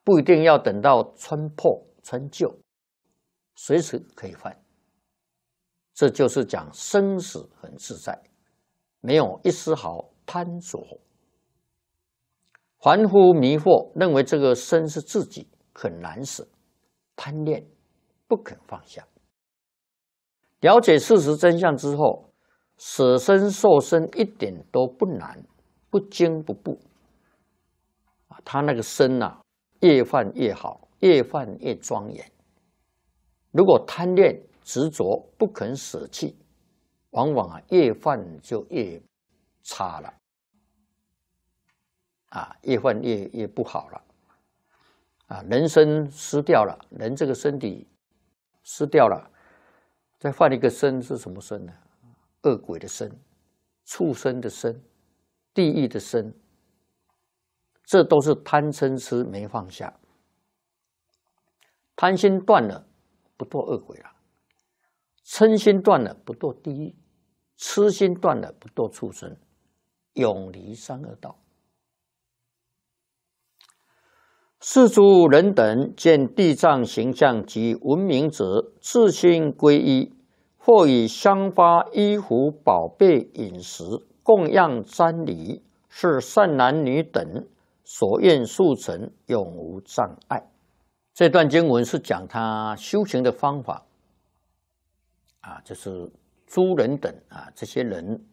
不一定要等到穿破穿旧，随时可以换。这就是讲生死很自在，没有一丝毫贪着。凡夫迷惑，认为这个身是自己，很难舍，贪恋不肯放下。了解事实真相之后，舍身受身一点都不难，不惊不怖。他那个身啊，越换越好，越换越庄严。如果贪恋执着不肯舍弃，往往越换就越差了，越换越不好了，人生失掉了，人这个身体失掉了，再换一个身是什么身呢？恶鬼的身、畜生的身、地狱的身，这都是贪嗔痴没放下。贪心断了，不堕恶鬼了；嗔心断了，不堕地狱；痴心断了，不堕畜生，永离三恶道。世诸人等见地藏形象及闻名者，自心皈依，或以香花、衣服、宝贝、饮食供养瞻礼，是善男女等所愿速成，永无障碍。这段经文是讲他修行的方法，就是诸人等这些人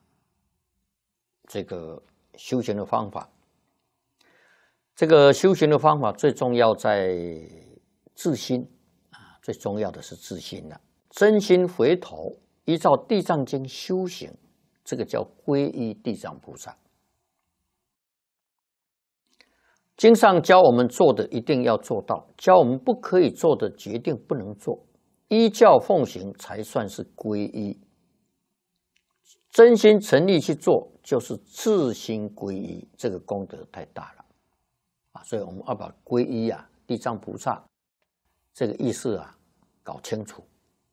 这个修行的方法。这个修行的方法最重要在自心最重要的是自心了。真心回头，依照《地藏经》修行，这个叫皈依地藏菩萨。经上教我们做的一定要做到，教我们不可以做的决定不能做，依教奉行才算是皈依。真心诚意去做，就是自心皈依，这个功德太大了。所以我们要把皈依地藏菩萨这个意思搞清楚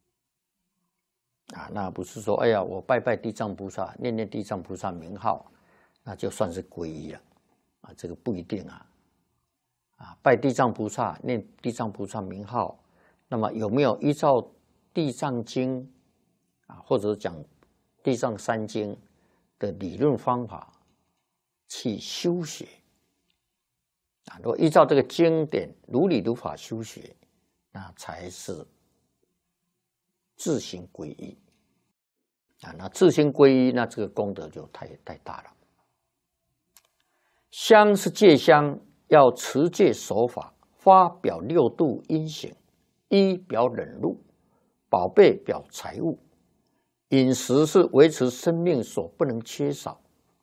那不是说哎呀我拜拜地藏菩萨，念念地藏菩萨名号，那就算是皈依了这个不一定拜地藏菩萨，念地藏菩萨名号，那么有没有依照地藏经或者讲地藏三经的理论方法去修学？如果依照这个经典如理如法修学，那才是自心皈依那自心皈依，那这个功德就太大了。香是戒香，要持戒守法，花表六度因行，衣表忍辱，宝贝表财物，饮食是维持生命所不能缺少。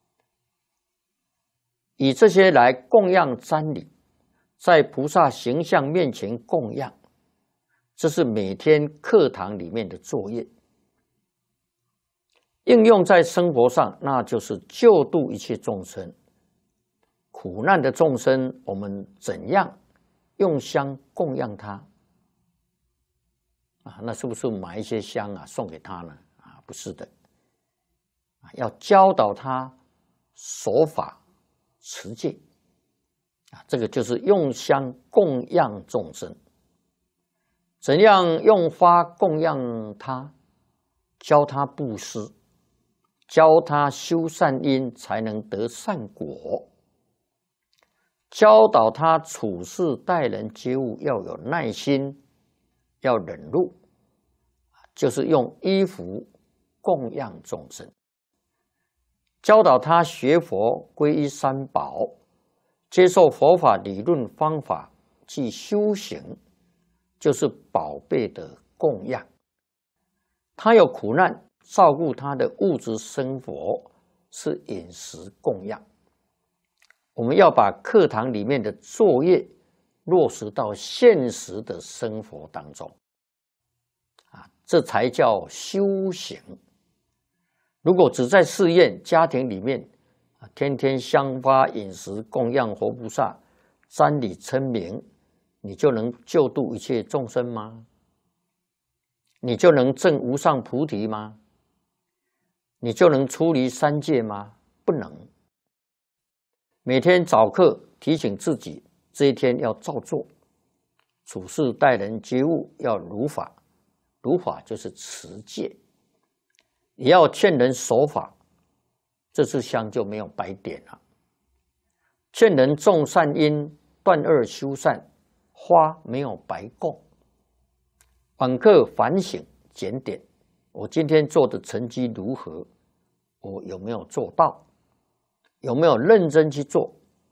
以这些来供养瞻礼，在菩萨形象面前供养，这是每天课堂里面的作业。应用在生活上，那就是救度一切众生。苦难的众生，我们怎样用香供养他那是不是买一些香送给他呢？不是的，要教导他守法持戒这个就是用香供养众生。怎样用花供养他？教他布施，教他修善因，才能得善果。教导他处事待人接物要有耐心，要忍辱，就是用衣服供养众生。教导他学佛皈依三宝，接受佛法理论方法去修行，就是宝贝的供养。他有苦难，照顾他的物质生活是饮食供养。我们要把课堂里面的作业落实到现实的生活当中这才叫修行。如果只在寺院家庭里面天天香花饮食供养活菩萨，瞻礼称名，你就能救度一切众生吗？你就能证无上菩提吗？你就能出离三界吗？不能。每天早课提醒自己这一天要照做，处事待人接物要如法，如法就是持戒，也要劝人守法，这支香就没有白点了。劝人种善因，断恶修善，花没有白供。访客反省检点，我今天做的成绩如何？我有没有做到？有没有认真去做？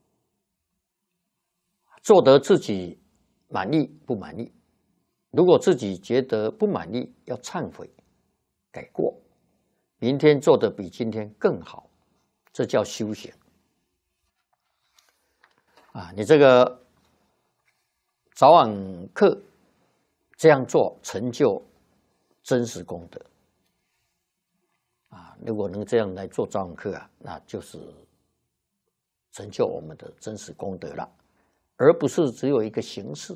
做得自己满意不满意？如果自己觉得不满意，要忏悔改过，明天做得比今天更好，这叫修行。你这个早晚课这样做，成就真实功德如果能这样来做早晚课那就是成就我们的真实功德了，而不是只有一个形式。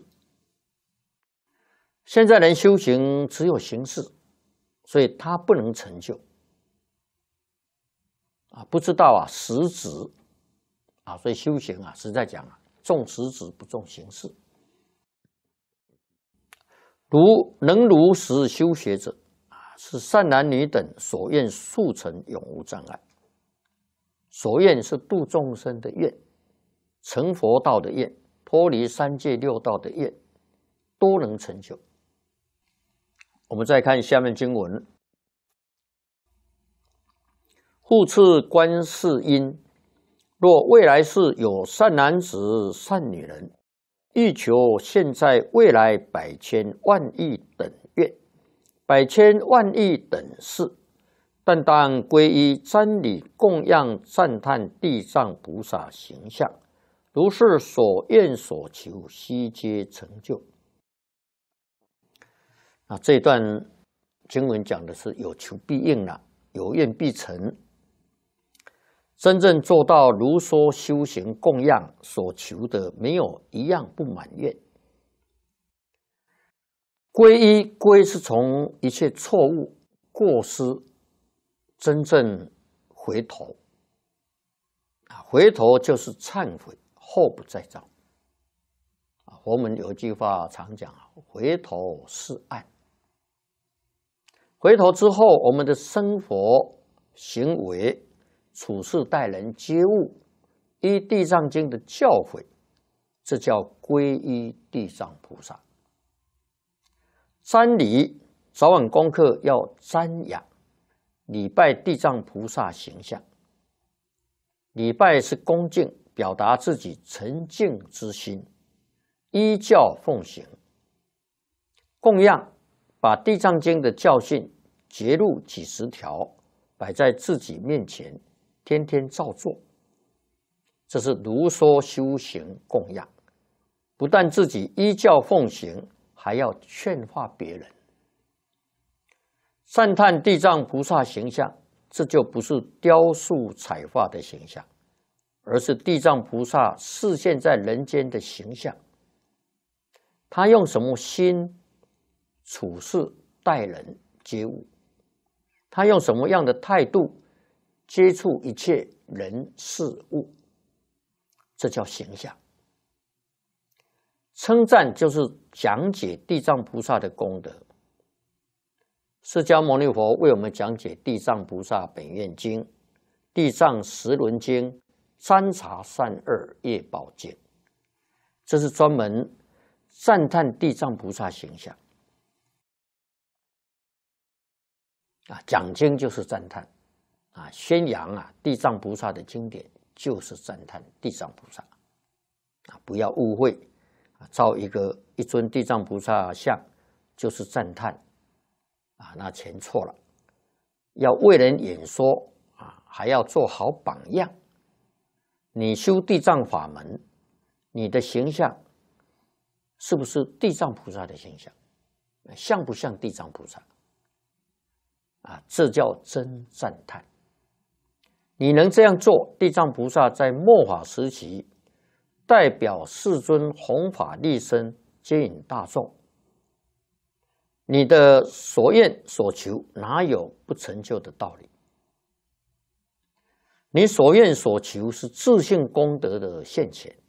现在人修行只有形式，所以他不能成就不知道实质所以修行实在讲重实质不重形式。能如实修学者是善男女等所愿速成，永无障碍。所愿是度众生的愿，成佛道的愿，脱离三界六道的愿，都能成就。我们再看下面经文：复次观世音，若未来世有善男子、善女人，欲求现在未来百千万亿等愿，百千万亿等事，但当皈依瞻礼供养赞叹地藏菩萨形象，如是所愿所求，悉皆成就。这段经文讲的是有求必应了，有愿必成。真正做到如说修行供养所求的，没有一样不满愿。皈是从一切错误过失真正回头，回头就是忏悔，后不再造。佛门有一句话常讲回头是岸。回头之后，我们的生活行为处事待人接物依地藏经的教诲，这叫皈依地藏菩萨。瞻礼早晚功课要瞻仰礼拜地藏菩萨形象，礼拜是恭敬，表达自己诚敬之心，依教奉行。供养把地藏经的教训节录几十条摆在自己面前，天天照做，这是如说修行供养。不但自己依教奉行，还要劝化别人。赞叹地藏菩萨形象，这就不是雕塑彩画的形象，而是地藏菩萨示现在人间的形象。他用什么心处事待人接物？他用什么样的态度接触一切人事物？这叫形象。称赞就是讲解地藏菩萨的功德。释迦牟尼佛为我们讲解地藏菩萨本愿经、地藏十轮经、三茶三二业宝经，这是专门赞叹地藏菩萨形象。讲经就是赞叹宣扬地藏菩萨的经典就是赞叹地藏菩萨不要误会造一尊地藏菩萨像就是赞叹那全错了。要为人演说还要做好榜样。你修地藏法门，你的形象是不是地藏菩萨的形象？像不像地藏菩萨？这叫真赞叹。你能这样做，地藏菩萨在末法时期代表世尊弘法利生，接引大众。你的所愿所求哪有不成就的道理？你所愿所求是自性功德的现前，